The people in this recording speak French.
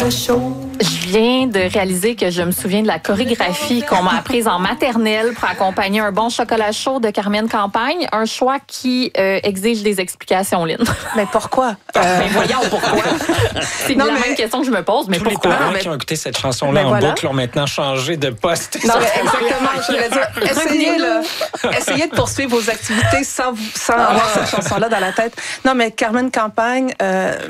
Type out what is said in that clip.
Je viens de réaliser que je me souviens de la chorégraphie qu'on m'a apprise en maternelle pour accompagner un bon chocolat chaud de Carmen Campagne. Un choix qui exige des explications, Lynn. Mais pourquoi? Mais voyons pourquoi. C'est la même question que je me pose, mais tous pourquoi? les parents qui ont écouté cette chanson-là en boucle ont maintenant changé de poste. Non, exactement. Je voulais dire, essayez de poursuivre vos activités sans avoir cette chanson-là dans la tête. Non, mais Carmen Campagne...